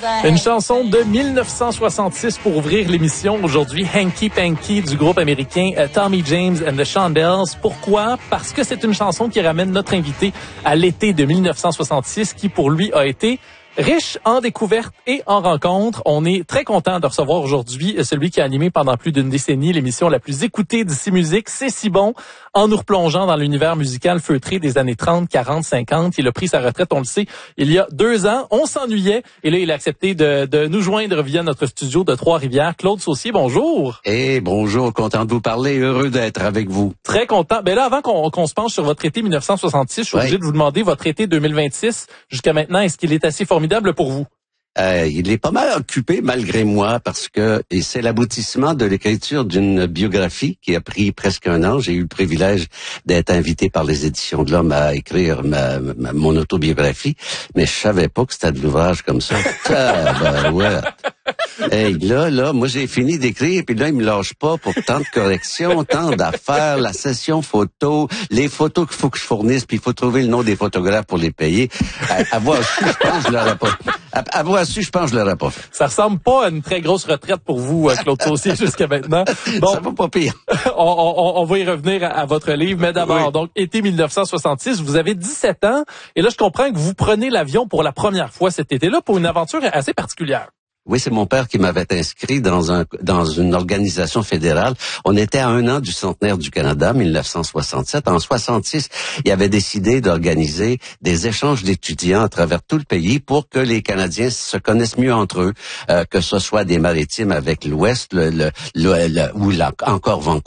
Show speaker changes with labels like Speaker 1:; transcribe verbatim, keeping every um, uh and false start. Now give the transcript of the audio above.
Speaker 1: Une chanson de mille neuf cent soixante-six pour ouvrir l'émission aujourd'hui, Hanky Panky du groupe américain Tommy James and the Shondells. Pourquoi? Parce que c'est une chanson qui ramène notre invité à l'été de mille neuf cent soixante-six qui pour lui a été riche en découvertes et en rencontres. On est très content de recevoir aujourd'hui celui qui a animé pendant plus d'une décennie l'émission la plus écoutée d'ici musique, C'est si bon, en nous replongeant dans l'univers musical feutré des années trente, quarante, cinquante. Il a pris sa retraite, on le sait, il y a deux ans. On s'ennuyait et là, il a accepté de, de nous joindre via notre studio de Trois-Rivières. Claude Saucier, bonjour.
Speaker 2: Eh, bonjour, content de vous parler, heureux d'être avec vous.
Speaker 1: Très content. Ben là, avant qu'on, qu'on se penche sur votre été mille neuf cent soixante-six, je suis ouais. obligé de vous demander votre été deux mille vingt-six. Jusqu'à maintenant, est-ce qu'il est assez formidable pour vous?
Speaker 2: Euh, il est pas mal occupé malgré moi parce que et c'est l'aboutissement de l'écriture d'une biographie qui a pris presque un an. J'ai eu le privilège d'être invité par les Éditions de l'Homme à écrire ma, ma, mon autobiographie, mais je savais pas que c'était de l'ouvrage comme ça. Ah, ben ouais. Hey, là, là, moi j'ai fini d'écrire, puis là, il me lâche pas pour tant de corrections, tant d'affaires, la session photo, les photos qu'il faut que je fournisse, puis il faut trouver le nom des photographes pour les payer. À, avoir su, je pense que je l'aurais pas. À, avoir su, je pense que je l'aurais pas fait.
Speaker 1: Ça ressemble pas à une très grosse retraite pour vous, Claude Saucier, jusqu'à maintenant.
Speaker 2: Bon, ça va pas pire.
Speaker 1: on, on, on va y revenir à, à votre livre, mais d'abord, oui. donc, été mille neuf cent soixante-six, vous avez dix-sept ans, et là, je comprends que vous prenez l'avion pour la première fois cet été-là pour une aventure assez particulière.
Speaker 2: Oui, c'est mon père qui m'avait inscrit dans un dans une organisation fédérale. On était à un an du centenaire du Canada, mille neuf cent soixante-sept. En soixante-six, il avait décidé d'organiser des échanges d'étudiants à travers tout le pays pour que les Canadiens se connaissent mieux entre eux, euh, que ce soit des maritimes avec l'Ouest, le, le, le, le ou la, encore Vancouver.